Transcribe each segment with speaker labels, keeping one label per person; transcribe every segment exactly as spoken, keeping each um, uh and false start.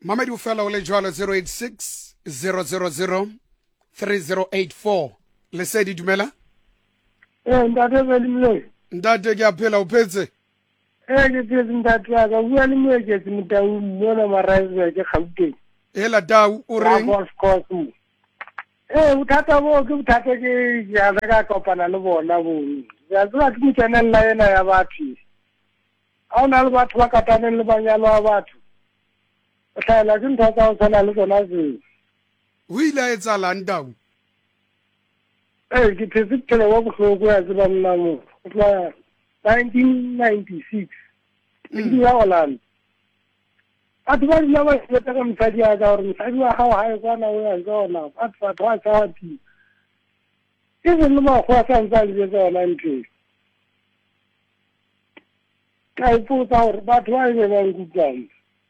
Speaker 1: Mamadi o fela o le jwalo zero eight six zero zero zero three zero eight four. Lesedi dumela?
Speaker 2: Eh ntate belimle.
Speaker 1: Ntate ke a phela o phetse?
Speaker 2: Eh ke phetse ntate wa ka bua le moeke se motau mona marae ke Gauteng.
Speaker 1: Ela tau o reng?
Speaker 2: Of course. Eh uthata bo ke uthata ke ya ka kopana le bona bo. Ya tswa ke channel la ena ya batho. A ona le batho ba kataneng le banyalo ba batho. O tla ke ntho tsa o tsana le tsona se.
Speaker 1: O ile etsa landau.
Speaker 2: Eh ke phetse ke le wa bohloko ya tseba nna mo. O tla nineteen ninety-six. Ke ya Holland. Atho ba dila ba se ka mosadi ya ka gore mosadi wa hao ha e kwana o ya tsona. Batho ba twa tsa ti. Ke le mo go sa ntse le tsona ntse. Ka ipotsa gore batho ba ile ba nkutlwana.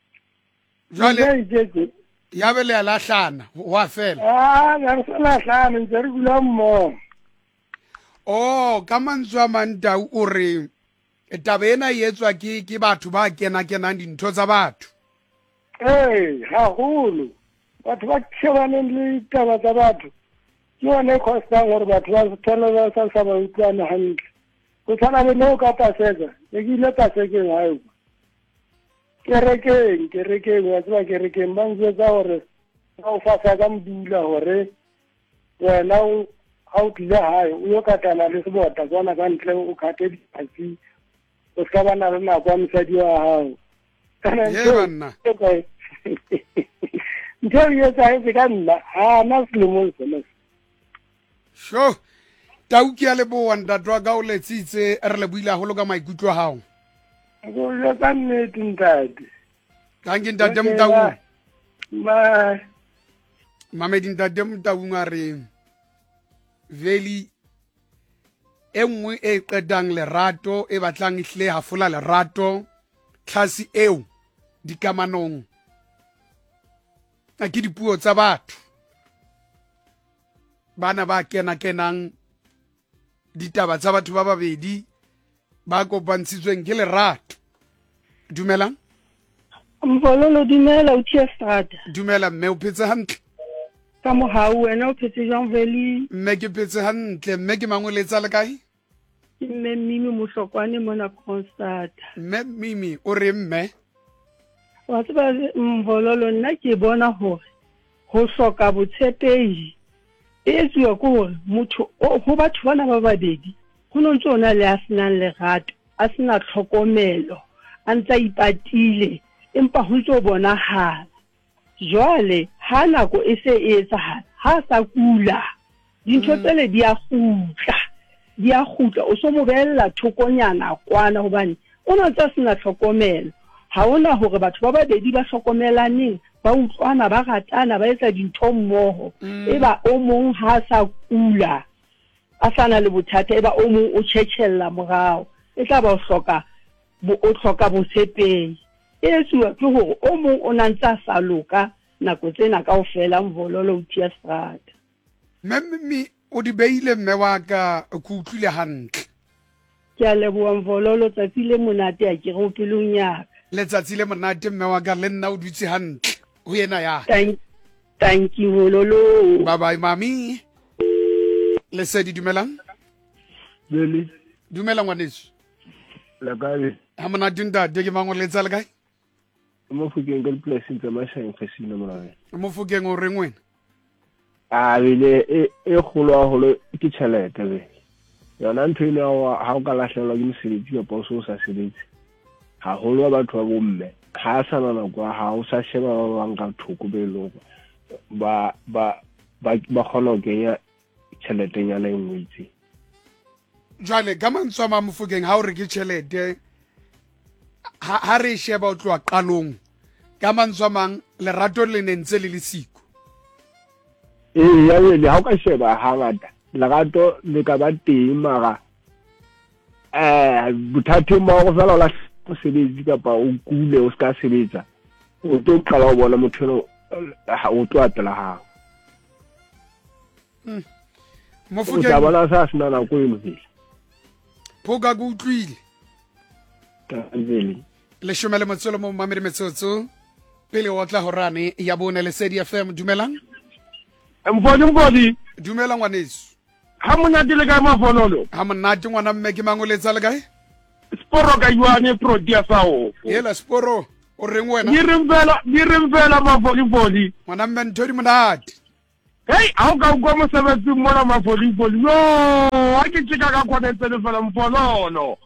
Speaker 1: Jwale ya be le ya lahlana wa fela.
Speaker 2: Ah ya re lahlana ntse re bula mmo.
Speaker 1: Oh ka mantswe a mantau o re taba ena e etswa ke ke batho ba kena kenang dintho tsa batho.
Speaker 2: Eh ha holo batho ba tshebaneng le taba tsa batho ke yone khostang gore batho ba se tshela ba sa sa ba utlwana hantle go tshwana le no ka paseka ke ile pasekeng hayo kerekeng kerekeng wa tswa kerekeng ba ntse gore ga o fasa ka mbula gore wena o ha o tlile hae o yo katana le sebota tsona ka ntle o khate dipatsi o ska bana le nako ya mosadi wa hao kana
Speaker 1: nna
Speaker 2: ntho ye tsa e ka nna ha na selemo sona
Speaker 1: sho tau ke a le bo wanda twa ga o letsitse re le buile go loka maikutlo hao
Speaker 2: go ya ka nnete ntate
Speaker 1: ka nge ntate motau
Speaker 2: ma
Speaker 1: mamedi ntate motau nga re veli e nngwe e qedang lerato e batlang ihle hafola lerato tlhasi eo dikamanong a ke dipuo tsa batho bana ba kena kenang ditaba tsa batho ba babedi ba kopantshitsweng ke lerato. Dumela
Speaker 3: Mvololo dumela o tia strata.
Speaker 1: Dumela mme o phetse hantle
Speaker 3: Ka mo ha wena o phetse Jean Veli.
Speaker 1: Mme ke phetse hantle mme ke mangoletsa le kae?
Speaker 3: Ke mme Mimi Mohlokwane mona Constant.
Speaker 1: Mme Mimi o re mme
Speaker 3: Wa tseba Mvololo nna ke bona hore ho hloka botshepehi e etsuwa ke hore motho ho batho bana ba babedi ho no ntsona le a senang lerato a sena tlhokomelo a ntsa ipatile empa ho ntso bonahala jwale ha nako e se e etsahala ha sa kula dintho tsele di a gutla di a gutla o so mo bella thokonyana kwana hobane o no tsa sena tlhokomelo ha ona hore batho ba babedi ba hlokomelaneng ba utlwana ba ratana ba etsa dintho mmoho eba o mong ha sa kula a sana le bothata eba o mong o tshetshellla morao e tla ba o hloka bo o hloka botshepehi e tswa ke hore o mong o nantsa sa loka nako tsena kaofela Mvololo o tia strata
Speaker 1: mme o di beile mme wa ka go utlwile hantle
Speaker 3: ke a leboha Mvololo tsatsi le monate a ke re o pelong ya
Speaker 1: letsatsi le monate mme wa ka le nna o dutse hantle ho yena ya
Speaker 3: thank thank you Mvololo
Speaker 1: bye bye mami Lesedi dumelang
Speaker 2: Beli
Speaker 1: dumela ngwaneso
Speaker 2: la kae
Speaker 1: ha mona dinda de ke mangoletsa le kae
Speaker 2: mo fukeng ka place ntse ma shang fasino mona
Speaker 1: mo fukeng o reng wena
Speaker 2: a bile e e kholo a holo ke tšhelete be yona ntho ine ha o ka lahlelwa ke mosebetsi ka poso o sa sebetse ha holo ba batho ba bomme ha sana na kwa ha o sa sheba ba bang ka thoko be lo ba ba ba ba khona ke ya tšhelete nya le ngwitsi
Speaker 1: jwale ka mantswe ma mofukeng ha o re ke tšhelete ha re sheba o tloa qalong ka mantswe mang lerato le nentse le le siko
Speaker 2: eh ya le ha o ka sheba ha ngata lerato le ka ba teng mara eh bothateng ba go fela la go sebetsa kapa o kule o ska sebetsa o tlo qala o bona motho ha o tlo atela ha
Speaker 1: mofukeng
Speaker 2: o bona sa sina na go imile
Speaker 1: phoka go utlwile
Speaker 2: ka vele
Speaker 1: le shomele motsolo mo mamedi metsotso pele o tla horane ya bone le Lesedi F M. Dumelang
Speaker 2: Mfodi mfodi
Speaker 1: dumela ngwaneso
Speaker 2: ha monate le ka mafololo
Speaker 1: ha monate ngwana mme ke mangoletsa le kae
Speaker 2: sporo ka yuane producer sao
Speaker 1: yela sporo o reng wena
Speaker 2: ni rimbela ni rimbela mafoli foli
Speaker 1: ngwana mme nthodi monate
Speaker 2: hey au ka go mo sebetsi mona mafoli foli yo a ke tsika ka khonetse le fela mfololo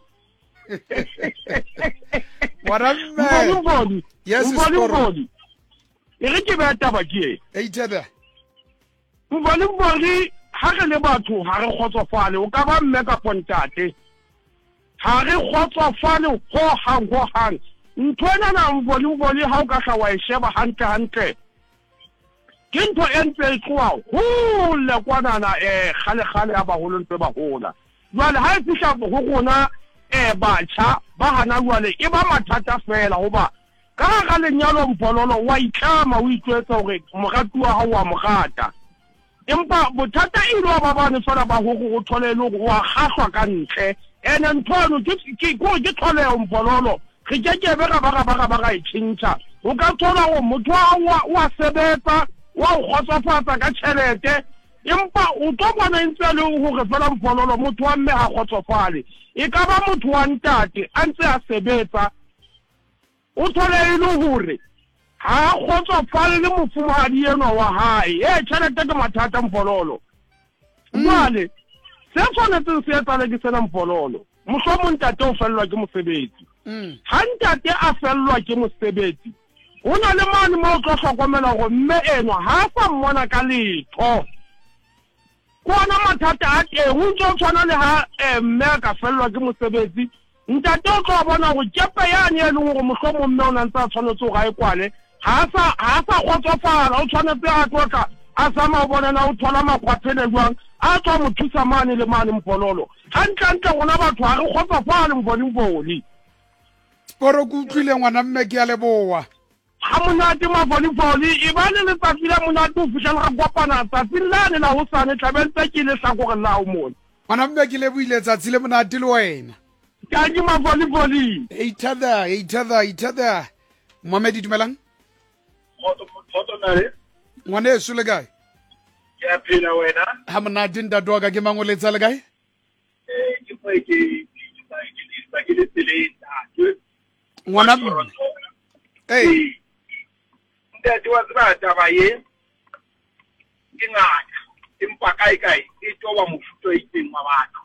Speaker 1: ngwana mme
Speaker 2: mfodi
Speaker 1: yes
Speaker 2: sporo
Speaker 1: sporo
Speaker 2: e re ke ba taba ke
Speaker 1: e ithada
Speaker 2: mfoli foli ha re le batho ha re khotsofale o ka ba mme ka pontate ha re khotsofale ho hang ho hang ntwana na mvoli mvoli ha o ka hla wa e sheba hantle hantle ke ntho e ntse e tloa hole kwanana eh khale khale ya baholo ntse ba hola jwale ha e fihla ho rona eh batjha ba hana jwale e ba mathata fela hoba ka ga lenyalo mpololo wa itlama o itwetsa hore moratuwa ha wa mogata empa bothata e lo ba bane fela ba ho go thole le go wa khahlwa ka ntle ene nthono ke ke go ke thole mpololo ke ke ke ba ba ba ba ba ga ithintsha o ka thola go motho wa wa sebetsa wa go khotsofatsa ka tšhelete empa o tlo bona ntse le go re fela mpololo motho wa mme ha khotsofale e ka ba motho wa ntate a ntse a sebetsa o thole e le hore ha khotsofale le mofumahadi eno wa hae e tšhelete ke mathata mpololo jwale se tshwanetse se etsa le ke sena mpololo mohlomong ntate o fellwa ke mosebetsi ha ntate a fellwa ke mosebetsi ho na le mane mo o tlo hlokomela go mme enwa ha sa mmona ka letho kona mathata a teng o ntse o tshwana le ha mme a ka fellwa ke mosebetsi ntate o tlo bona go kepe yane e leng gore mohlomong mme o na ntse a tshwanetse go ga e kwale ha sa ha sa khotsofala o tshwanetse a tlotla a sama o bona na o thola makhwathele jwang a tswa mo thusa mane le mane mpololo hantle gona batho ha re khotsofale mboni mboni
Speaker 1: sporo ku utlwile ngwana mme ke a leboa
Speaker 2: ha monate mavolivoli e ba le letsatsi la monate o fihlela ga kopana tsatsi lane la ho sane tlabentse ke le hlakore la o mona
Speaker 1: ngwana mme ke leboile tsatsi le monate le wena
Speaker 2: ka ke mavolivoli
Speaker 1: e ithada e ithada e ithada Mohammed dumelang
Speaker 2: photo nare
Speaker 1: ngwana e sule kae
Speaker 2: ke a phela wena
Speaker 1: ha monate ntate wa ka ke mangoletsa le kae
Speaker 2: eh ke fa ke ke fa ke ke le tele
Speaker 1: ngwana mme hey
Speaker 2: ntate wa tsaba taba ye ke ngaka empa kae kae e toba mofuto e teng wa batho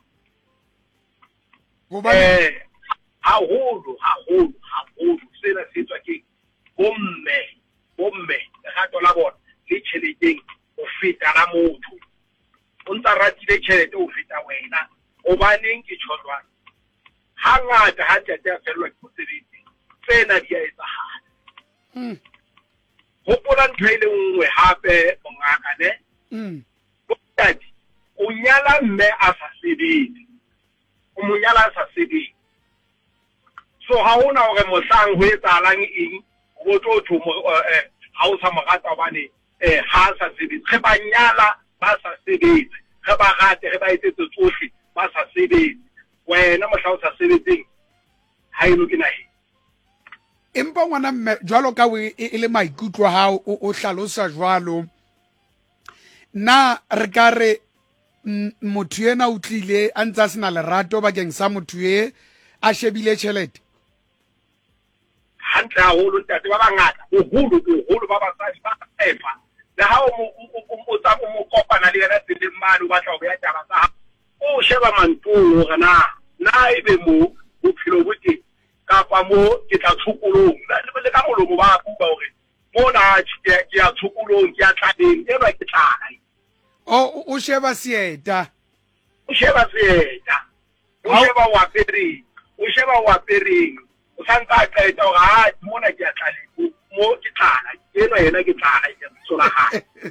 Speaker 1: go ba
Speaker 2: eh ha holo ha holo ha holo sena se tswa ke bomme bomme ga tola bona le tšheleteng o feta la motho o ntsa ratile tšhelete o feta wena o baneng ke tshwarwa ha ngata ha tšhelete ya felwa ke mosebetsi tsena di a etsahala
Speaker 1: mm
Speaker 2: hopola ntho e le nngwe hape mongaka ne
Speaker 1: mm
Speaker 2: botadi o nyala mme a sa sebetse o mo nyala a sa sebetse so ha ona hore mohlang ho etsahalang eng go tlo thomo eh ha o sa mogata bane eh ha sa sebetse ge ba nyala ba sa sebetse ge ba gate ge ba etsetse tsohle ba sa sebetse wena mohla o sa sebetseng ha eno ke nae
Speaker 1: empa ngwana mme jwalo ka we e le maikutlo ha o hlalosa jwalo na re ka re motho ena o tlile a ntse a sena lerato bakeng sa motho e a shebile tšhelete
Speaker 2: hantle haholo ntate ba bangata boholo boholo ba basadi ba efa le ha o mo tsa mo kopana le yena tsele mane o batla go ya taba tsa o sheba mantolo ga na na ebe mo bophelo bote kapa mo ke tla tshukulong le ka molomo ba bua hore bona ke ya tshukulong ke ya tlabeng e ba ke tlala
Speaker 1: o o sheba sieta
Speaker 2: o sheba sieta o sheba wa pering o sheba wa pering o santsa qeta hore ha mona ke ya tlale mo ke tlala eno yena ke tlala ke sola ha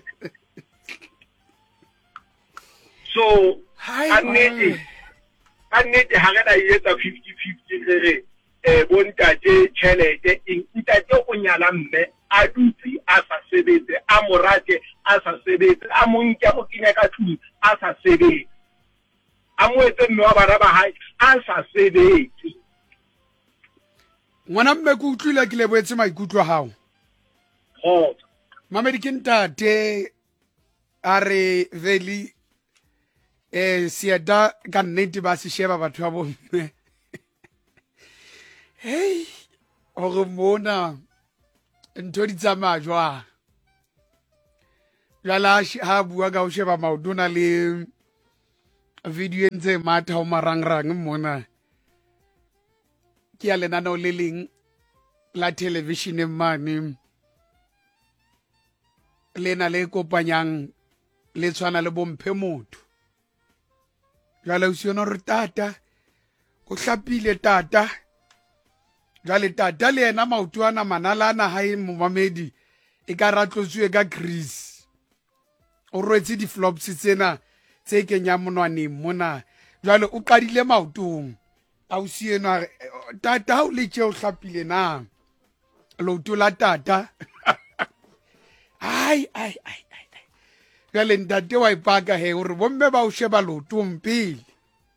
Speaker 2: so annete annete ha rena yetsa fifty fifty re eh bontate tšhelete ntate o nyala mme a dutse a sa sebetse a morate a sa sebetse a monke mo kinya ka tlung a sa sebetse a mo etse mme wa bana ba hae a sa sebetse
Speaker 1: ngwana mme ke utlwile ke leboetse maikutlo hao
Speaker 2: Oh.
Speaker 1: Mamedi ke ntate a re veli eh siada ka nnete ba se sheba batho ba bomme hey o mona ntho di tsamaya jwang jala ha bua ka o sheba maudona le video ntse matha o marangrang mona ke ya lenaneo le leng la television mane lena le kopanyang le tshwana le bomphe motho jala o siona re tata o hlapile tata jale tata le ena maotwana manalana ha e momamedi e ka ratlotswe ka Chris o rwetse di flops tsena tse kenya monwane mona jale o qadile maotong a o siena tata o le tšeo hlapile na loto la tata ai ai ai ai jale ntate wa ipaka he gore bomme ba o sheba lotong pele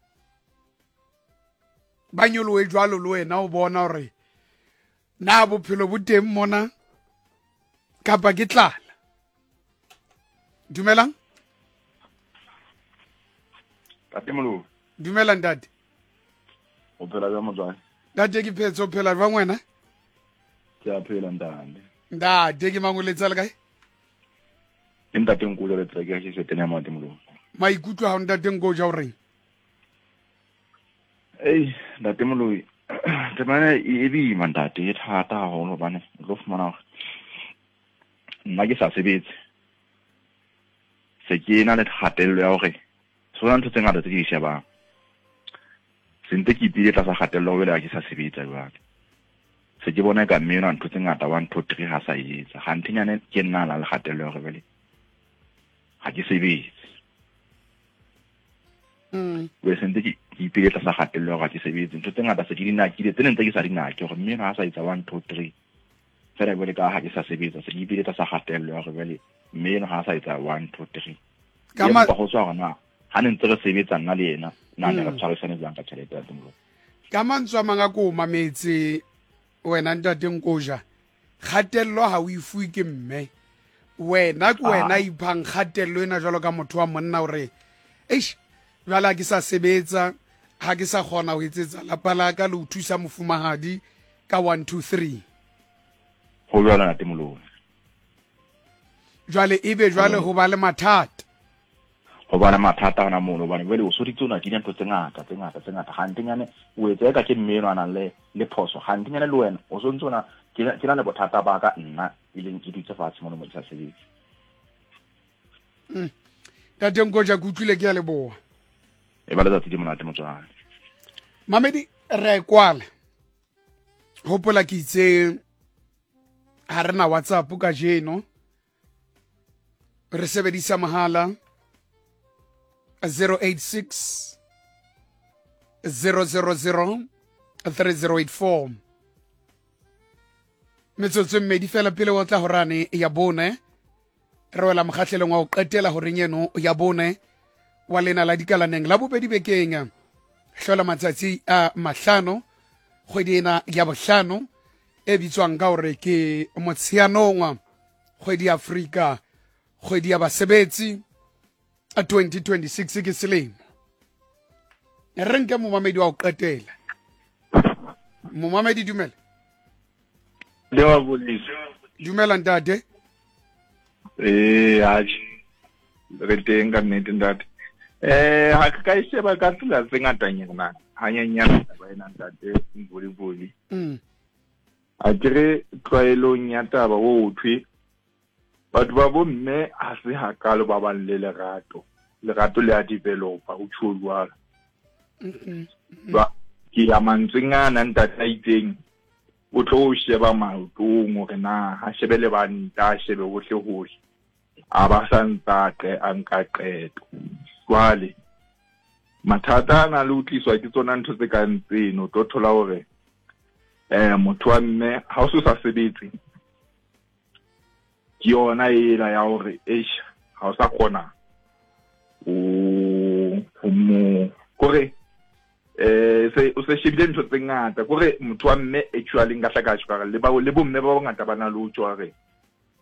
Speaker 1: ba nyoloe jwalo le wena o bona gore na bophelo bo teng mona kapa ke tlala dumelang
Speaker 4: tate molo
Speaker 1: dumelang ntate
Speaker 4: o phela ka motswadi
Speaker 1: ntate ke phetso o phela jwang wena
Speaker 4: ke a phela ntande
Speaker 1: ntate ke mangoletsa le kae
Speaker 4: ke ntate nkolo le tseke ya se tena mate molo
Speaker 1: maikutlo ha ntate ngo ja o reng
Speaker 4: ei ntate molo te mana e bi mandate e thata ho no bane lo fumana nna ke sa sebetse se ke na le kgatello ya hore sona ntse ngata tse di sheba sente ke ipile tla sa kgatello wele ke sa sebetsa jwale se ke bona ka mmena ntho tse ngata one two three ha sa etsa ga ntinyane ke nna la le kgatello ya hore wele ha ke sebetse
Speaker 1: mm
Speaker 4: we sente ke ipile tla sa kgatello ga ke sebetse ntho tse ngata se di dina ke tse ntse ke sa dina ke gore mmena ha sa etsa one two three fela wele ka ha ke sa sebetsa se ke ipile tla sa kgatello ya hore wele mmena ha sa etsa one two three
Speaker 1: ka ma
Speaker 4: go tswa gona ha ne ntse re sebetsa nna le yena nna ne re tshwarisane jang ka tšhelete ya temo
Speaker 1: ka mantswa manga ko mametse wena ntate nkoja kgatello ha o ifui ke mme wena ke wena iphang kgatello ena jwalo ka motho wa monna hore eish jwala ke sa sebetsa ha ke sa kgona ho etsetsa lapa la ka le o thusa mofumahadi ka one two three
Speaker 4: go jwala na temo
Speaker 1: jwale ebe jwale ho ba le mathata
Speaker 4: go bana mathata ana mono bana wele o soditsona ke dintho tse ngata tse ngata tse ngata ga ntinyane o etsa ka ke mmeno ana le le phoso ga ntinyane le wena o sontsona ke ke na le bothata ba ka nna e leng ke ditse fatshe mono mo tsa sebetsi
Speaker 1: mm ta teng go ja kutlile ke ya le boa
Speaker 4: e ba le tsa tidi monate motswana
Speaker 1: mamedi re kwala hopola ke itse ha rena WhatsApp ka jeno re sebedisa mahala zero eight six zero zero zero three zero eight four metsotso mmedi fela pele o tla horane ya bone re wela mokgahlelong wa o qetela hore nyeno ya bone wa lena la dikalaneng la bobedi bekeng hlola matsatsi a mahlano kgwedi ena ya bohlano e bitswang ka hore ke motsheanongwa kgwedi ya Afrika kgwedi ya basebetsi a twenty twenty-six ke selemo re nke momamedi wa o qetela momamedi dumela
Speaker 5: le wa bolisa
Speaker 1: dumela ntate
Speaker 5: eh haji re teng ka nnete ntate eh ha ka e sheba ka tsela tse ngatanyana hanyanyana ba ena ntate mbuli buli
Speaker 1: mm
Speaker 5: a dire tlwaelong ya taba o thwe batho ba bomme ha se hakalo ba ba le lerato lerato le a developa o tsholuwa ba ke ya mantsengana ntate a itseng o tlo sheba maotong gore na ha shebele ba nta shebe hohle hohle a ba santsaqe a nka qeto jwale mathata ana le utliswa ke tsona ntho tse ka ntseno tlo thola hore eh motho wa mme ha o se sa sebetse ke yona ela ya hore eish ha o sa kgona o mo kore eh se o se shebile ntho tse ngata kore motho wa mme actually nka hlaka tshwara le ba le bomme ba bangata bana le o tshware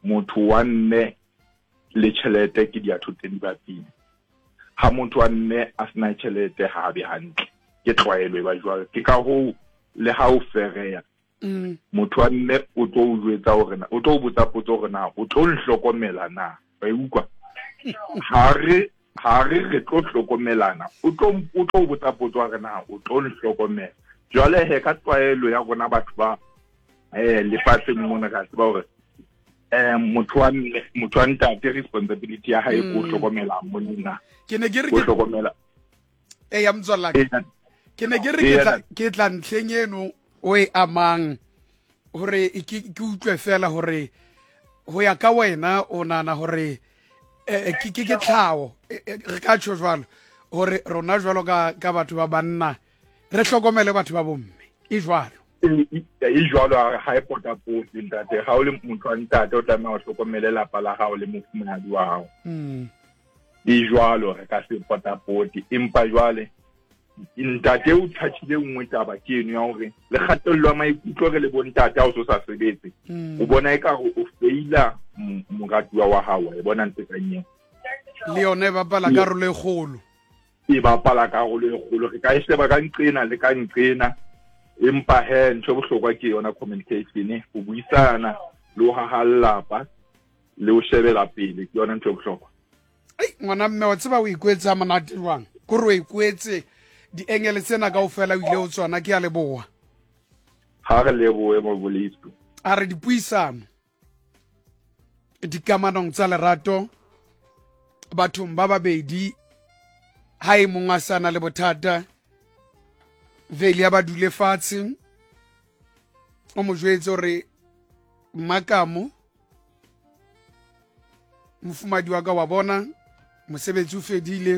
Speaker 5: motho wa mme le tšhelete ke diatho tse di bapile ha motho wa mme a sena tšhelete ha be hantle ke tlwaelo e ba jwalo ke ka ho le ha o fereya
Speaker 1: mm
Speaker 5: motho wa mme o tlo o jwetsa hore na o tlo o botsa potso hore na o tlo nhlokomela na ba ukwa ha re ha re re tlo hlokomelana o tlo o tlo o botsa potso hore na o tlo nhlokomela jwale he ka tlwaelo ya rona batho ba eh le fatse mona ka tseba hore eh motho wa motho wa ntate responsibility ya hae go hlokomela monna
Speaker 1: ke ne ke re
Speaker 5: go
Speaker 1: ke
Speaker 5: hlokomela
Speaker 1: e ya mtswalla
Speaker 5: eh
Speaker 1: ke ne ke re ke tla ke tla ntlheng eno o e amang hore ke ke utlwe fela hore ho ya ka wena o nana hore eh ke ke ke tlhawo re ka tsho jwalo hore rona jwalo ka ka batho ba banna re hlokomele batho ba bomme e jwalo
Speaker 5: e jwalo ha e pota potse ntate ha o le motho wa ntate o tsamaya ho hlokomela lapa la hao le mofumahadi wa hao
Speaker 1: mm
Speaker 5: e jwalo re ka se pota potse empa jwale ntate o tshachile nngwe taba ke eno ya hore le kgatello ya maikutlo re le bontate ha o so sa sebetse o bona e ka o feila moratuwa wa hao e bona ntse ka nyeng
Speaker 1: le yone ba bala karolo e kgolo
Speaker 5: e ba pala karolo e kgolo re ka e sheba ka nqena le ka nqena empa he ntho bohlokwa ke yona communication ho buisana le ho hahallapa le ho shebela pele ke yona ntho bohlokwa
Speaker 1: ai ngwana mme wa tseba o ikwetsa monate jwang go re o ikwetse di engele tsena kaofela o ile o tswana ke a leboa
Speaker 5: ha re leboe mo bolisto
Speaker 1: a re dipuisano dikamanong tsa lerato bathong ba babedi ha e mongwe a sana le bothata vele ya ba dule fatshe o mo jwetse hore makamo mofumadi wa ka wa bona mosebetsi o fedile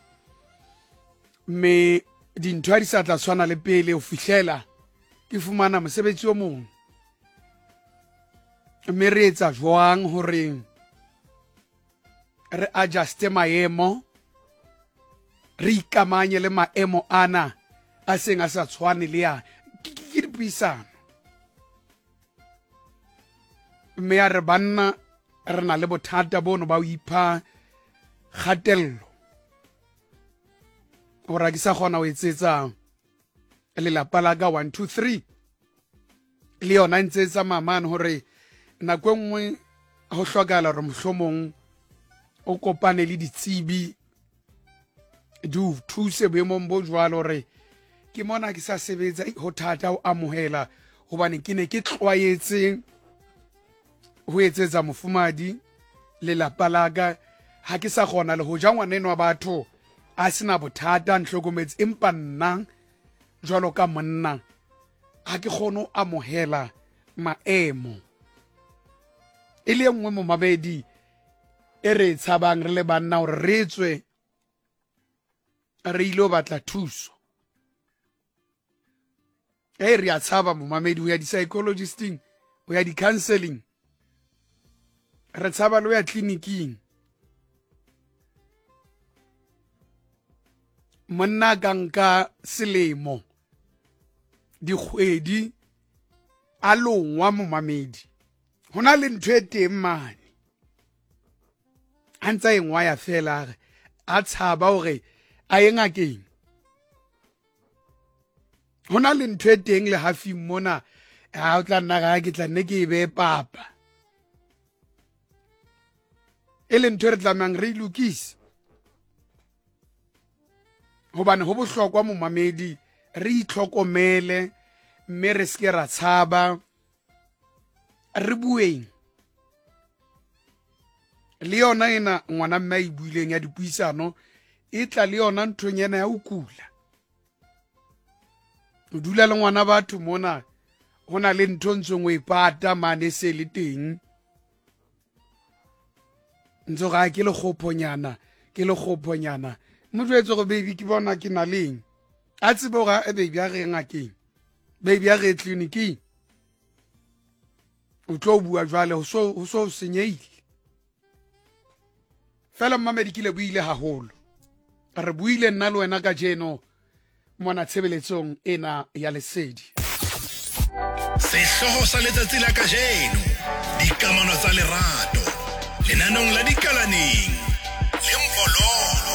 Speaker 1: me dintho di sa tla tshwana le pele o fihlela ke fumana mosebetsi o mong mme re etsa jwang hore re adjuste maemo re ikamanye le maemo ana a seng a sa tshwane le ya ke dipuisano mme ya re banna re na le bothata bono ba o ipha kgatello ora ke sa kgona ho etsetsa lelapa la ka one two three le yona ntsetsa mamane hore nako nngwe ho hlokala re mohlomong o kopane le ditsebi di o thuse boemong bo jwalo hore ke mona ke sa sebetsa ho thata ho amohela hobane ke ne ke tlwaetse ho etsetsa mofumadi lelapa la ka ha ke sa kgona le ho ja ngwaneno wa batho a sena bothata nhlokometse empa nna jwalo ka monna ha ke kgone ho amohela maemo e le nngwe mo mabedi e re tshabang re le banna hore re tswe re ile batla thuso e re a tshaba mo mamedi ho ya di-psychologisting ho ya di-counselling re tshaba le ho ya tleliniking monna ka nka selemo dikgwedi a longwa mo mamedi ho na le ntho e teng mane a ntsa engwa ya fela a tshaba hore a ye ngakeng ho na le ntho e teng le hafi mona ha o tla nna ga ke tla nne ke e be papa e le ntho re tlamang re ilukise hobane ho bohlokwa mo mamedi re itlhokomele mme re ske ra tshaba re bueng le yona ena ngwana mme a e buileng ya dipuisano e tla le yona nthonyena ya ho kula o dula le ngwana batho mona ho na le ntho ntsong o ipata mane se le teng ntso ga ke le khophonyana ke le khophonyana mo jwetse go baby ke bona ke na leng a tsebo ga e baby a re ngakeng baby a re tleliniking o tlo bua jwale ho so ho so senyeile fela mmamedi ke le buile haholo re buile nna le wena ka jeno mona tshebeletsong ena ya lesedi
Speaker 6: sehloho sa letsatsi la kajeno dikamano tsa lerato lenanong la dikalaneng le Mvololo.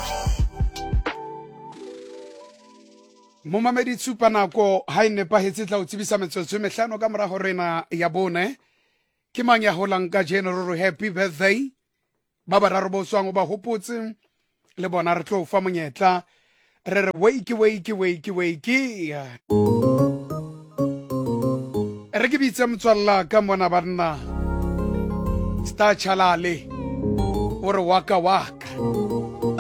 Speaker 1: mo mamedi tsupa nako ha e nepahetse tla o tsebisa metsotso e mehlano ka morago rena ya bone ke mang ya holang ka general happy birthday ba bararo bo swang ba hopotse le bona re tlo fa monyetla re re wake wake wake wake re ke bitse motswalla ka mona banna Star Chalale o re waka waka